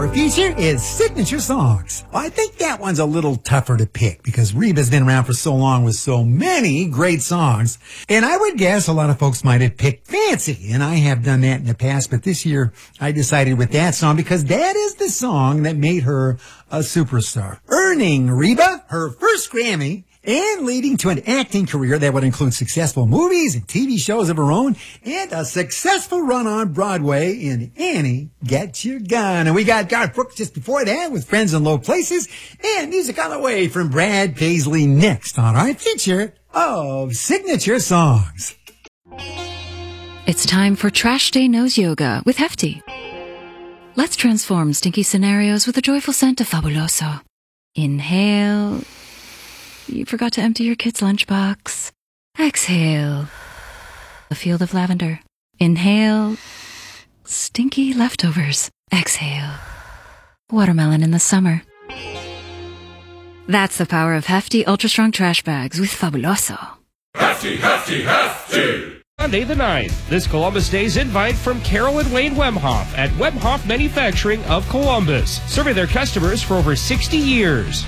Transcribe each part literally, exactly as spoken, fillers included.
Our feature is Signature Songs. Well, I think that one's a little tougher to pick because Reba's been around for so long with so many great songs. And I would guess a lot of folks might have picked Fancy, and I have done that in the past, but this year I decided with that song because that is the song that made her a superstar, earning Reba her first Grammy and leading to an acting career that would include successful movies and T V shows of her own and a successful run on Broadway in Annie, Get Your Gun. And we got Garth Brooks just before that with Friends in Low Places and music on the way from Brad Paisley next on our feature of Signature Songs. It's time for Trash Day Nose Yoga with Hefty. Let's transform stinky scenarios with a joyful scent of Fabuloso. Inhale. You forgot to empty your kid's lunchbox. Exhale. A field of lavender. Inhale. Stinky leftovers. Exhale. Watermelon in the summer. That's the power of Hefty Ultra Strong Trash Bags with Fabuloso. Hefty, Hefty, Hefty! Monday the ninth, this Columbus Day's invite from Carol and Wayne Wemhoff at Wemhoff Manufacturing of Columbus, serving their customers for over sixty years.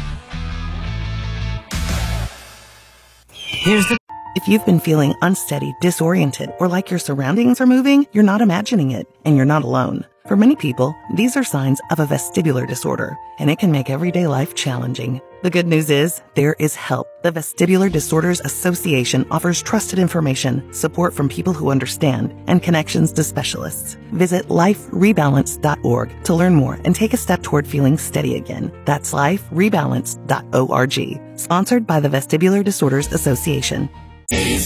Here's the... If you've been feeling unsteady, disoriented, or like your surroundings are moving, you're not imagining it, and you're not alone. For many people, these are signs of a vestibular disorder, and it can make everyday life challenging. The good news is, there is help. The Vestibular Disorders Association offers trusted information, support from people who understand, and connections to specialists. Visit life rebalance dot org to learn more and take a step toward feeling steady again. That's life rebalance dot org. Sponsored by the Vestibular Disorders Association.